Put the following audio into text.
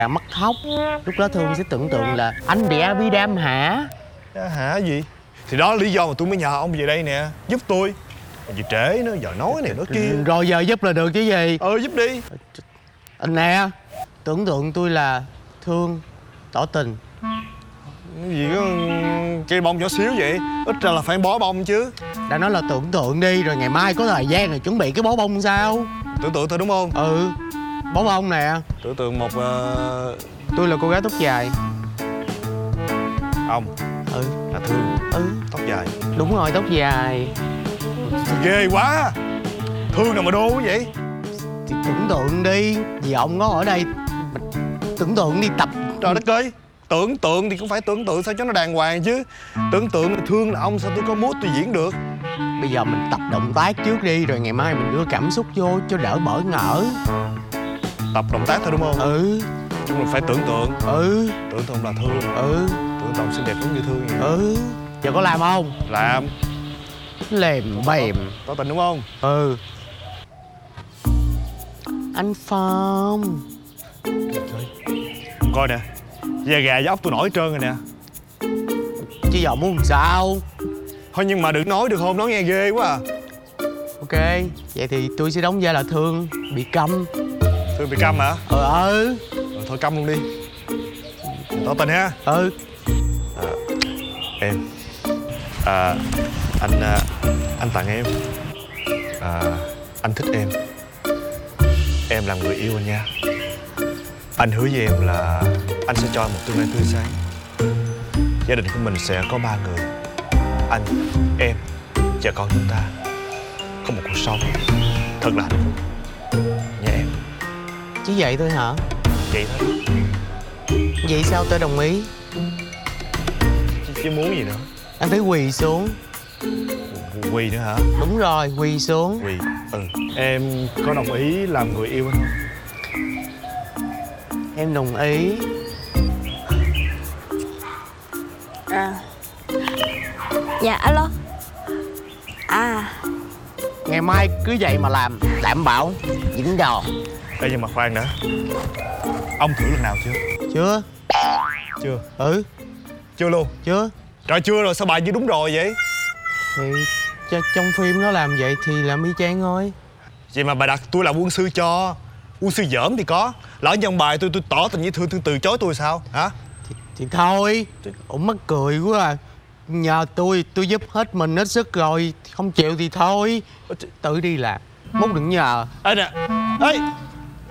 mắt thóc. Lúc đó Thương sẽ tưởng tượng là anh bị Abidam hả? Hả gì? Thì đó là lý do mà tôi mới nhờ ông về đây nè, giúp tôi. Vì trễ nữa, giờ nói này nói kia. Rồi giờ giúp là được chứ gì. Giúp đi. Anh nè, tưởng tượng tôi là Thương tỏ tình. Cái gì có cây bông nhỏ xíu vậy? Ít ra là phải bó bông chứ. Đã nói là tưởng tượng đi, rồi ngày mai có thời gian rồi chuẩn bị cái bó bông sao? Tưởng tượng thôi đúng không? Ừ, bó bông nè. Tưởng tượng một Tôi là cô gái tóc dài. ông Ừ. là Thương tóc dài. Đúng rồi, tóc dài. Ghê quá. Thương nào mà đô quá vậy? Thì tưởng tượng đi, vì ông có ở đây. Tưởng tượng đi tập. Trời đất ơi, tưởng tượng thì cũng phải tưởng tượng sao cho nó đàng hoàng chứ. Tưởng tượng là Thương là ông, sao tôi có mút tôi diễn được. Bây giờ mình tập động tác trước đi, rồi ngày mai mình đưa cảm xúc vô cho đỡ bỡ ngỡ. Tập động tác thôi đúng không? Ừ. Chung là phải tưởng tượng. Tưởng tượng là Thương. Tưởng tượng xinh đẹp giống như Thương vậy. Giờ có làm không? Làm. Lèm bèm. Tỏ tình đúng không? Anh Phong. Coi nè, da gà với ốc tôi nổi hết trơn rồi nè. Chứ giờ muốn làm sao? Thôi nhưng mà đừng nói được không, nói nghe ghê quá à. Ok, vậy thì tôi sẽ đóng vai là Thương bị câm. Thương bị câm hả? Rồi, thôi câm luôn đi. Tỏ tình ha. Em anh tặng em. Anh thích em. Em làm người yêu anh nha. Anh hứa với em là anh sẽ cho em một tương lai tươi sáng. Gia đình của mình sẽ có 3 người. Anh, em và con chúng ta có một cuộc sống thật là hạnh phúc. Nha em. chỉ vậy thôi hả? Vậy thôi. Vậy sao tôi đồng ý? Chứ muốn gì nữa. Anh phải quỳ xuống. Quỳ nữa hả? Đúng rồi, quỳ xuống. Quỳ. Em có đồng ý làm người yêu anh không? Em đồng ý. Dạ alo. Ngày mai cứ vậy mà làm, đảm bảo dính đòn. Ê nhưng mà khoan đã. Ông thử lần nào chưa? Chưa. Chưa? Chưa luôn? Chưa. Trời chưa rồi sao bài như đúng rồi vậy? Thì trong phim nó làm vậy thì làm y chang thôi. Vậy mà bà đặt tôi là quân sư cho. Quân sư giỡn thì có. Lỡ trong bài tôi tỏ tình với Thương từ chối tôi sao hả? Thì thôi. Ủa mắc cười quá à. Nhờ tôi giúp hết mình hết sức rồi. Không chịu thì thôi. Tự đi làm. Mốt đừng nhờ. Ê nè. Ê